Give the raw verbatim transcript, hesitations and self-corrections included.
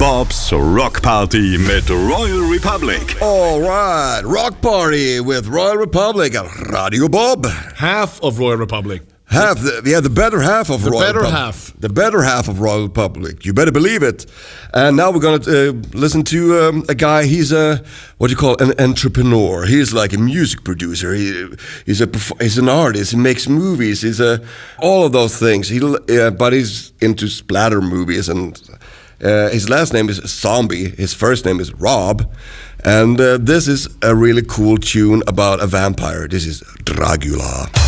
Bobs Rock Party mit Royal Republic. Alright, Rock Party with Royal Republic at Radio Bob. Half of Royal Republic. Half, the, yeah, the better half of The Royal better Republic. half. The better half of Royal Republic. You better believe it. And now we're going to uh, listen to um, a guy, he's a, what do you call it, an entrepreneur. He's like a music producer. He, he's, a, he's an artist. He makes movies. He's a, all of those things. He, uh, but he's into splatter movies. And uh, his last name is Zombie. His first name is Rob. And uh, this is a really cool tune about a vampire. This is Dragula.